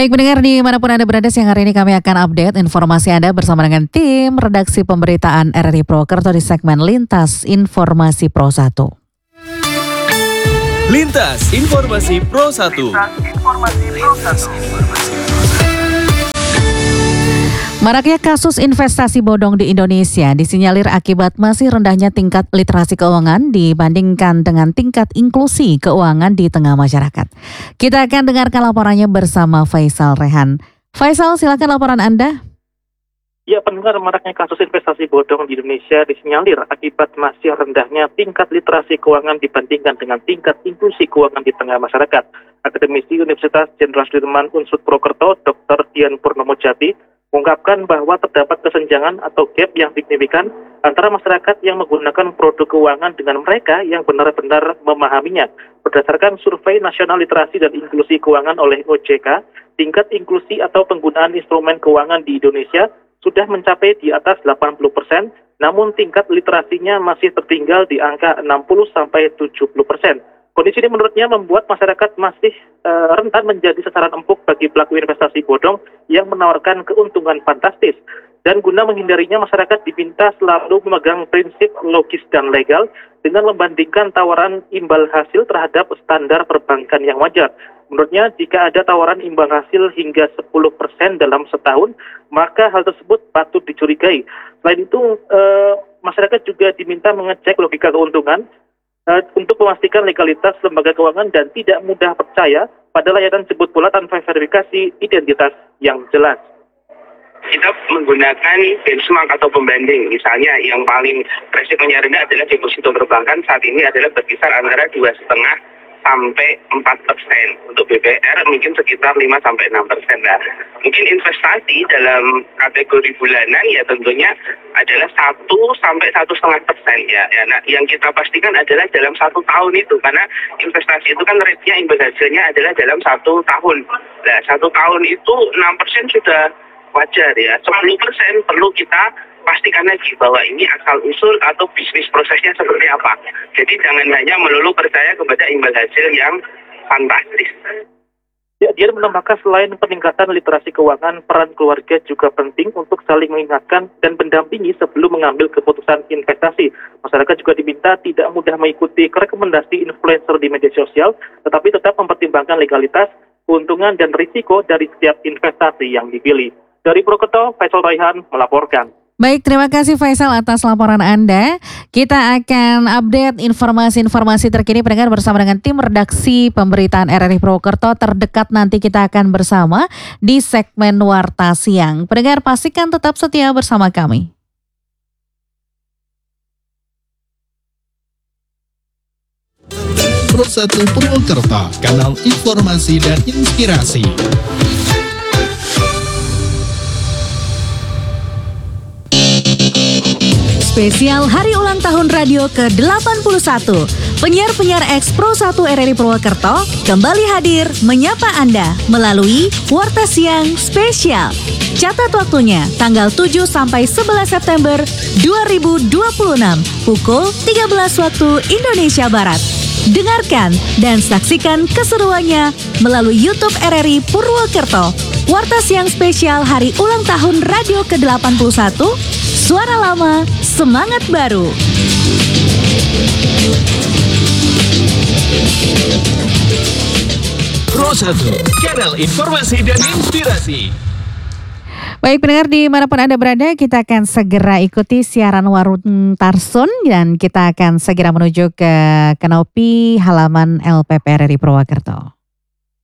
Baik pendengar dimanapun Anda berada, siang hari ini kami akan update informasi Anda bersama dengan tim redaksi pemberitaan RRI Purwokerto di segmen Lintas Informasi Pro 1. Lintas Informasi Pro 1. Maraknya kasus investasi bodong di Indonesia disinyalir akibat masih rendahnya tingkat literasi keuangan dibandingkan dengan tingkat inklusi keuangan di tengah masyarakat. Kita akan dengarkan laporannya bersama Faisal Rehan. Faisal, silakan laporan Anda. Ya, pendengar, maraknya kasus investasi bodong di Indonesia disinyalir akibat masih rendahnya tingkat literasi keuangan dibandingkan dengan tingkat inklusi keuangan di tengah masyarakat. Akademisi Universitas Jenderal Sudirman Unsud Purwokerto, Dr. Dian Purnomo Jati, mengungkapkan bahwa terdapat kesenjangan atau gap yang signifikan antara masyarakat yang menggunakan produk keuangan dengan mereka yang benar-benar memahaminya. Berdasarkan survei nasional literasi dan inklusi keuangan oleh OJK, tingkat inklusi atau penggunaan instrumen keuangan di Indonesia sudah mencapai di atas 80%, namun tingkat literasinya masih tertinggal di angka 60-70%. Kondisi ini menurutnya membuat masyarakat masih rentan menjadi sasaran empuk bagi pelaku investasi bodong yang menawarkan keuntungan fantastis. Dan guna menghindarinya, masyarakat diminta selalu memegang prinsip logis dan legal dengan membandingkan tawaran imbal hasil terhadap standar perbankan yang wajar. Menurutnya, jika ada tawaran imbal hasil hingga 10% dalam setahun, maka hal tersebut patut dicurigai. Selain itu, masyarakat juga diminta mengecek logika keuntungan untuk memastikan legalitas lembaga keuangan dan tidak mudah percaya pada layanan tersebut pula tanpa verifikasi identitas yang jelas. Kita menggunakan benchmark atau pembanding, misalnya yang paling resikonya rendah adalah deposito perbankan saat ini adalah berkisar antara 2,5 sampai 4%. Untuk BPR mungkin sekitar 5 sampai 6%. Nah, mungkin investasi dalam kategori bulanan ya tentunya adalah 1 sampai 1,5% ya. Nah, yang kita pastikan adalah dalam 1 tahun itu, karena investasi itu kan rate-nya imbal hasilnya adalah dalam 1 tahun. Nah, 1 tahun itu 6% sudah wajar ya. 10% perlu kita pastikan lagi bahwa ini asal-usul atau bisnis prosesnya seperti apa. Jadi jangan hanya melulu percaya kepada imbal hasil yang fantastis. Ya, dia menambahkan selain peningkatan literasi keuangan, peran keluarga juga penting untuk saling mengingatkan dan mendampingi sebelum mengambil keputusan investasi. Masyarakat juga diminta tidak mudah mengikuti rekomendasi influencer di media sosial, tetapi tetap mempertimbangkan legalitas, keuntungan, dan risiko dari setiap investasi yang dipilih. Dari Purwokerto, Faisal Rehan melaporkan. Baik, terima kasih Faisal atas laporan Anda. Kita akan update informasi-informasi terkini pendengar bersama dengan tim redaksi pemberitaan RRI Purwokerto. Terdekat nanti kita akan bersama di segmen Warta Siang. Pendengar pastikan tetap setia bersama kami. Pro 1 Purwokerto, kanal informasi dan inspirasi. Spesial Hari Ulang Tahun Radio ke-81, penyiar-penyiar X Pro 1 RRI Purwokerto kembali hadir menyapa Anda melalui Warta Siang Spesial. Catat waktunya tanggal 7 sampai 11 September 2026 pukul 13 waktu Indonesia Barat. Dengarkan dan saksikan keseruannya melalui YouTube RRI Purwokerto. Warta Siang Spesial Hari Ulang Tahun Radio ke-81, Suara Lama, Semangat Baru. Pro 1, kanal informasi dan inspirasi. Baik pendengar dimanapun Anda berada, kita akan segera ikuti siaran Warung Tarsun dan kita akan segera menuju ke Kanopi halaman LPP RRI Purwokerto.